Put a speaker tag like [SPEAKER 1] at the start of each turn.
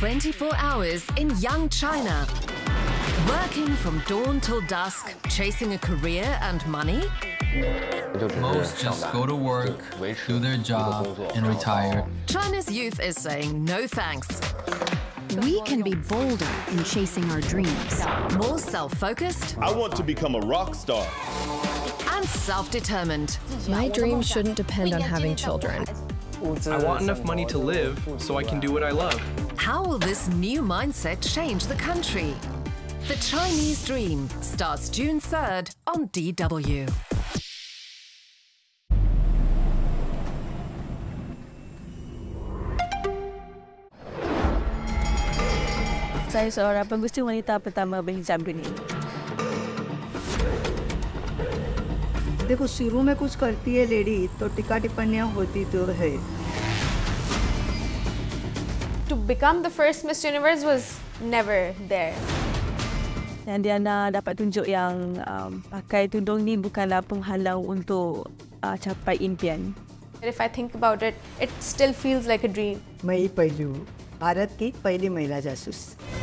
[SPEAKER 1] 24 hours in young China. Working from dawn till dusk, chasing a career and money?
[SPEAKER 2] Most just go to work, do their job, and retire.
[SPEAKER 1] China's youth is saying no thanks.
[SPEAKER 3] We can be bolder in chasing our dreams.
[SPEAKER 1] More self-focused
[SPEAKER 4] I want to become a rock star.
[SPEAKER 1] and self-determined.
[SPEAKER 5] My dream shouldn't depend on having children.
[SPEAKER 6] I want enough money to live so I can do what I love.
[SPEAKER 1] How will this new mindset change the country? The Chinese Dream starts June 3rd on DW.
[SPEAKER 7] Saya seorang pengusaha wanita pertama berhijab dunia.
[SPEAKER 8] देखो शुरू में कुछ करती है lady तो टिक्का टिप्पणियाँ होती तो है.
[SPEAKER 5] To become the first Miss Universe was never there.
[SPEAKER 7] Dan Diana dapat tunjuk yang pakai tudung ni bukanlah penghalang untuk capai impian.
[SPEAKER 5] If I think about it, it still feels like a dream.
[SPEAKER 8] मैं ही पहली हूँ भारत की पहली महिला जासूस.